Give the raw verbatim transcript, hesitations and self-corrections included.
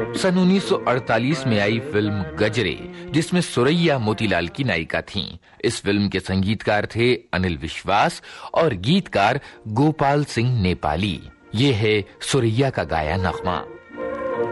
सन उन्नीस सौ अड़तालीस में आई फिल्म गजरे, जिसमें सुरैया मोतीलाल की नायिका थीं। इस फिल्म के संगीतकार थे अनिल विश्वास और गीतकार गोपाल सिंह नेपाली। ये है सुरैया का गाया नगमा।